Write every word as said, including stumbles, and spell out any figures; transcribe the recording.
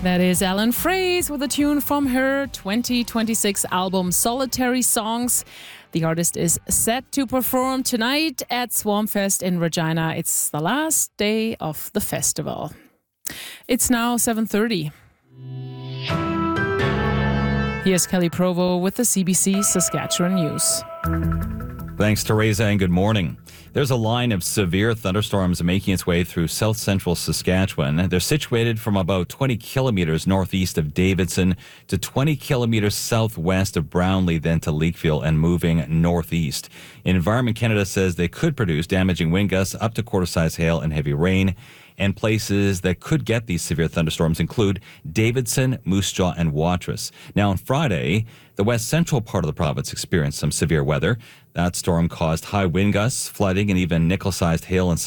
That is Ellen Fraze with a tune from her twenty twenty-six album Solitary Songs. The artist is set to perform tonight at Swarmfest in Regina. It's the last day of the festival. It's now seven thirty. Here's Kelly Provo with the C B C Saskatchewan News. Thanks, Teresa, and good morning. There's a line of severe thunderstorms making its way through south central Saskatchewan. They're situated from about twenty kilometers northeast of Davidson to twenty kilometers southwest of Brownlee, then to Leakville, and moving northeast. Environment Canada says they could produce damaging wind gusts up to quarter-size hail and heavy rain. And places that could get these severe thunderstorms include Davidson, Moose Jaw, and Watrous. Now, on Friday, the west central part of the province experienced some severe weather. That storm caused high wind gusts, flooding, and even nickel-sized hail and